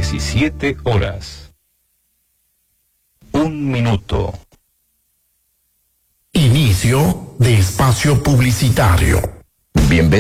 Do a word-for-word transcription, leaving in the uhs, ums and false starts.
diecisiete horas. Un minuto. Inicio de espacio publicitario. Bienvenido.